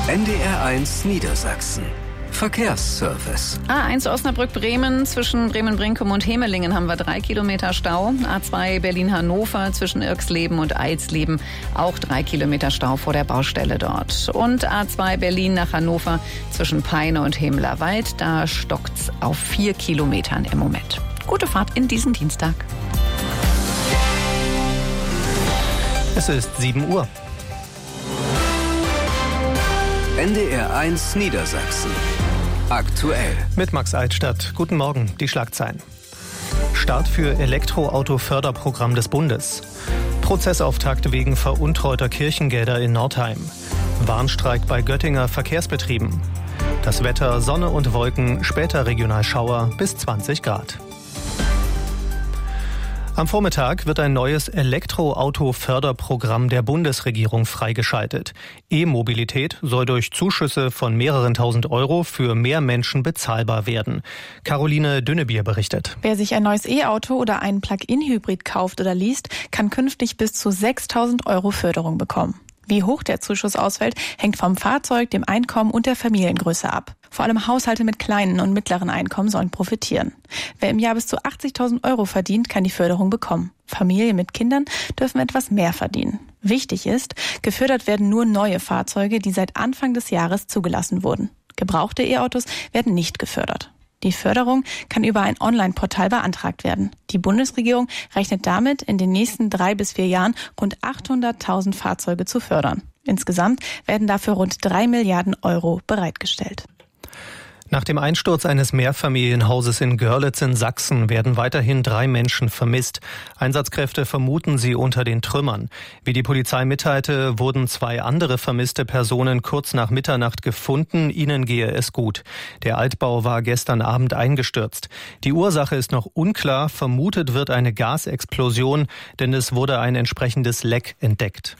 NDR1 Niedersachsen. Verkehrsservice. A1 Osnabrück-Bremen, zwischen Bremen-Brinkum und Hemelingen haben wir 3 Kilometer Stau. A2 Berlin-Hannover, zwischen Irxleben und Eilsleben, auch 3 Kilometer Stau vor der Baustelle dort. Und A2 Berlin nach Hannover, zwischen Peine und Hemlerwald, da stockt's auf 4 Kilometern im Moment. Gute Fahrt in diesen Dienstag. Es ist 7 Uhr. NDR1 Niedersachsen. Aktuell. Mit Max Altstadt. Guten Morgen, die Schlagzeilen. Start für Elektroauto-Förderprogramm des Bundes. Prozessauftakt wegen veruntreuter Kirchengelder in Nordheim. Warnstreik bei Göttinger Verkehrsbetrieben. Das Wetter, Sonne und Wolken, später regional Schauer bis 20 Grad. Am Vormittag wird ein neues Elektroauto-Förderprogramm der Bundesregierung freigeschaltet. E-Mobilität soll durch Zuschüsse von mehreren tausend Euro für mehr Menschen bezahlbar werden. Caroline Dünnebier berichtet. Wer sich ein neues E-Auto oder einen Plug-in-Hybrid kauft oder least, kann künftig bis zu 6.000 Euro Förderung bekommen. Wie hoch der Zuschuss ausfällt, hängt vom Fahrzeug, dem Einkommen und der Familiengröße ab. Vor allem Haushalte mit kleinen und mittleren Einkommen sollen profitieren. Wer im Jahr bis zu 80.000 Euro verdient, kann die Förderung bekommen. Familien mit Kindern dürfen etwas mehr verdienen. Wichtig ist, gefördert werden nur neue Fahrzeuge, die seit Anfang des Jahres zugelassen wurden. Gebrauchte E-Autos werden nicht gefördert. Die Förderung kann über ein Online-Portal beantragt werden. Die Bundesregierung rechnet damit, in den nächsten 3 bis 4 Jahren rund 800.000 Fahrzeuge zu fördern. Insgesamt werden dafür rund 3 Milliarden Euro bereitgestellt. Nach dem Einsturz eines Mehrfamilienhauses in Görlitz in Sachsen werden weiterhin 3 Menschen vermisst. Einsatzkräfte vermuten sie unter den Trümmern. Wie die Polizei mitteilte, wurden 2 andere vermisste Personen kurz nach Mitternacht gefunden. Ihnen gehe es gut. Der Altbau war gestern Abend eingestürzt. Die Ursache ist noch unklar. Vermutet wird eine Gasexplosion, denn es wurde ein entsprechendes Leck entdeckt.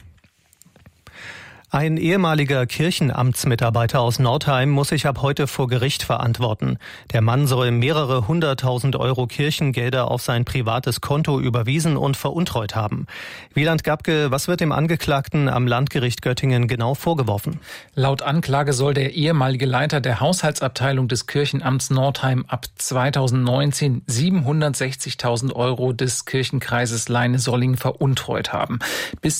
Ein ehemaliger Kirchenamtsmitarbeiter aus Nordheim muss sich ab heute vor Gericht verantworten. Der Mann soll mehrere 100.000 Euro Kirchengelder auf sein privates Konto überwiesen und veruntreut haben. Wieland Gabke, was wird dem Angeklagten am Landgericht Göttingen genau vorgeworfen? Laut Anklage soll der ehemalige Leiter der Haushaltsabteilung des Kirchenamts Nordheim ab 2019 760.000 Euro des Kirchenkreises Leine-Solling veruntreut haben. Bis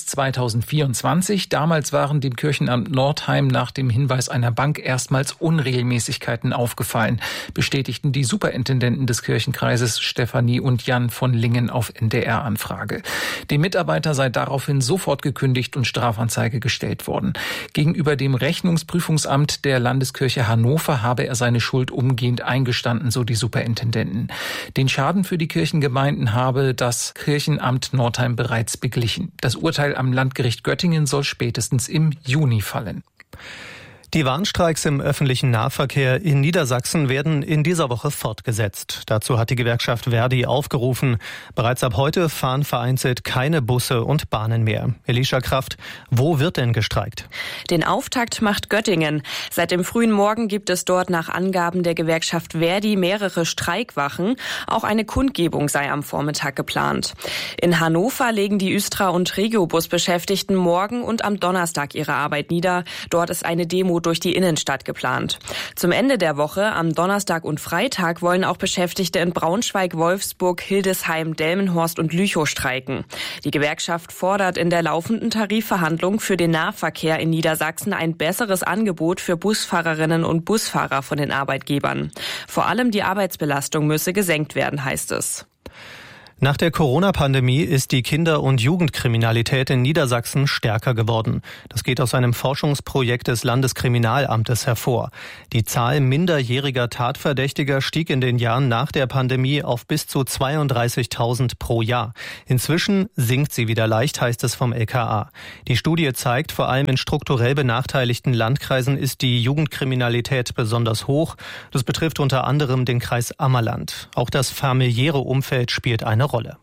2024, damals waren dem Kirchenamt Nordheim nach dem Hinweis einer Bank erstmals Unregelmäßigkeiten aufgefallen, bestätigten die Superintendenten des Kirchenkreises Stefanie und Jan von Lingen auf NDR-Anfrage. Dem Mitarbeiter sei daraufhin sofort gekündigt und Strafanzeige gestellt worden. Gegenüber dem Rechnungsprüfungsamt der Landeskirche Hannover habe er seine Schuld umgehend eingestanden, so die Superintendenten. Den Schaden für die Kirchengemeinden habe das Kirchenamt Nordheim bereits beglichen. Das Urteil am Landgericht Göttingen soll spätestens im Juni fallen. Die Warnstreiks im öffentlichen Nahverkehr in Niedersachsen werden in dieser Woche fortgesetzt. Dazu hat die Gewerkschaft Verdi aufgerufen. Bereits ab heute fahren vereinzelt keine Busse und Bahnen mehr. Elisha Kraft, wo wird denn gestreikt? Den Auftakt macht Göttingen. Seit dem frühen Morgen gibt es dort nach Angaben der Gewerkschaft Verdi mehrere Streikwachen. Auch eine Kundgebung sei am Vormittag geplant. In Hannover legen die Östra- und Regiobus-Beschäftigten morgen und am Donnerstag ihre Arbeit nieder. Dort ist eine Demo durch die Innenstadt geplant. Zum Ende der Woche, am Donnerstag und Freitag, wollen auch Beschäftigte in Braunschweig, Wolfsburg, Hildesheim, Delmenhorst und Lüchow streiken. Die Gewerkschaft fordert in der laufenden Tarifverhandlung für den Nahverkehr in Niedersachsen ein besseres Angebot für Busfahrerinnen und Busfahrer von den Arbeitgebern. Vor allem die Arbeitsbelastung müsse gesenkt werden, heißt es. Nach der Corona-Pandemie ist die Kinder- und Jugendkriminalität in Niedersachsen stärker geworden. Das geht aus einem Forschungsprojekt des Landeskriminalamtes hervor. Die Zahl minderjähriger Tatverdächtiger stieg in den Jahren nach der Pandemie auf bis zu 32.000 pro Jahr. Inzwischen sinkt sie wieder leicht, heißt es vom LKA. Die Studie zeigt, vor allem in strukturell benachteiligten Landkreisen ist die Jugendkriminalität besonders hoch. Das betrifft unter anderem den Kreis Ammerland. Auch das familiäre Umfeld spielt eine Rolle.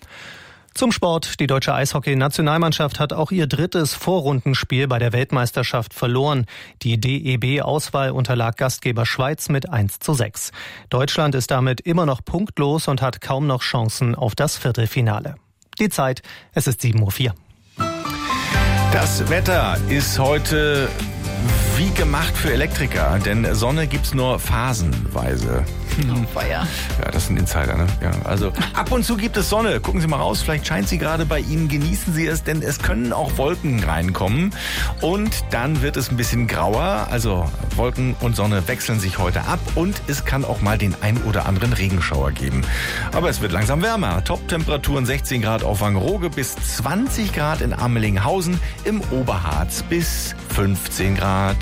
Zum Sport. Die deutsche Eishockey-Nationalmannschaft hat auch ihr 3. Vorrundenspiel bei der Weltmeisterschaft verloren. Die DEB-Auswahl unterlag Gastgeber Schweiz mit 1:6. Deutschland ist damit immer noch punktlos und hat kaum noch Chancen auf das Viertelfinale. Die Zeit, es ist 7:04 Uhr. Das Wetter ist heute Wie gemacht für Elektriker, denn Sonne gibt's nur phasenweise. Ja, das ist ein Insider, ne? Ja, also ab und zu gibt es Sonne. Gucken Sie mal raus, vielleicht scheint sie gerade bei Ihnen. Genießen Sie es, denn es können auch Wolken reinkommen. Und dann wird es ein bisschen grauer. Also Wolken und Sonne wechseln sich heute ab. Und es kann auch mal den ein oder anderen Regenschauer geben. Aber es wird langsam wärmer. Top-Temperaturen 16 Grad auf Wangerooge bis 20 Grad in Amelinghausen. Im Oberharz bis 15 Grad.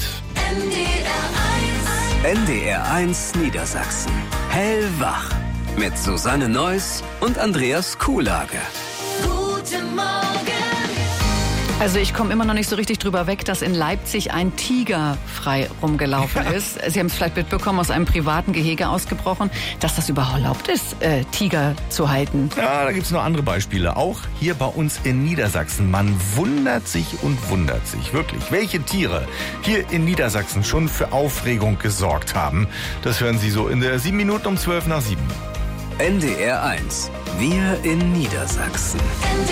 NDR 1 Niedersachsen. Hellwach. Mit Susanne Neuss und Andreas Kuhlage. Guten Morgen. Also ich komme immer noch nicht so richtig drüber weg, dass in Leipzig ein Tiger frei rumgelaufen ist. Sie haben es vielleicht mitbekommen, aus einem privaten Gehege ausgebrochen, dass das überhaupt erlaubt ist, Tiger zu halten. Ja, da gibt's noch andere Beispiele. Auch hier bei uns in Niedersachsen. Man wundert sich, wirklich, welche Tiere hier in Niedersachsen schon für Aufregung gesorgt haben. Das hören Sie so in der 7 Minuten um 12 nach 7. NDR 1. Wir in Niedersachsen.